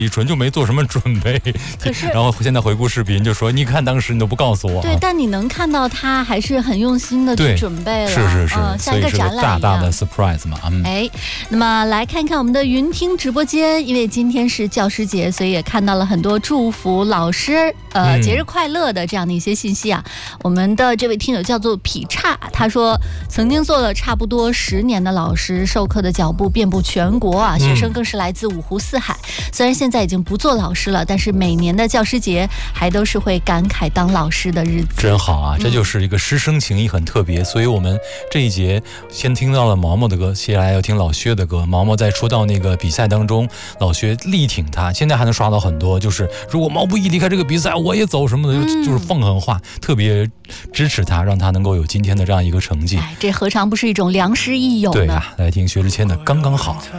李纯就没做什么准备， 可是然后现在回顾视频就说，你看当时你都不告诉我。 对，但你能看到他还是很用心的去准备了， 是， 像一个展览一样， 大大的 surprise 嘛。 那么来看看我们的云听直播间，因为今天是教师节，所以也看到了很多祝福老师节日快乐的这样的一些信息啊。我们的这位听友叫做劈叉，他说曾经做了差不多10年的老师，授课的脚步遍布全国啊，学生更是来自5湖4海。虽然现在已经不做老师了，但是每年的教师节还都是会感慨当老师的日子。 真好啊，这就是一个师生情谊很特别。所以我们这一节先听到了毛毛的歌，接下来要听老薛的歌。毛毛在说到那个比赛当中，老薛力挺他，现在还能刷到很多，就是如果毛不易离开这个比赛，我也走什么的，就是奉狠话，特别支持他，让他能够有今天的这样一个成绩。 这何尝不是一种良师益友呢？ 对啊，来听薛之谦的《刚刚好》。